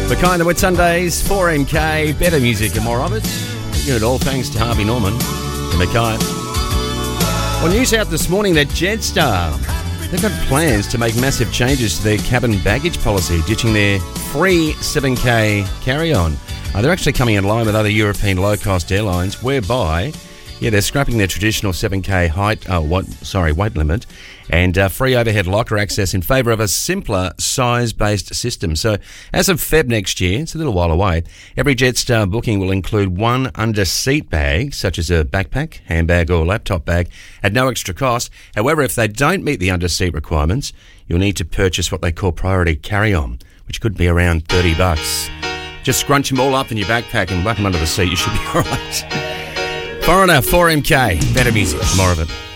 The kind of with Sundays, 4MK, better music and more of it. Good, all thanks to Harvey Norman and Mackay. Well, news out this morning that Jetstar, they've got plans to make massive changes to their cabin baggage policy, ditching their free 7K carry-on. They're actually coming in line with other European low-cost airlines, whereby, they're scrapping their traditional 7K weight limit and free overhead locker access in favour of a simpler size-based system. So as of Feb next year, it's a little while away, every Jetstar booking will include one under-seat bag, such as a backpack, handbag or laptop bag, at no extra cost. However, if they don't meet the under-seat requirements, you'll need to purchase what they call priority carry-on, which could be around $30. Just scrunch them all up in your backpack and whack them under the seat. You should be all right. Foreigner, 4MK, better music, more of it.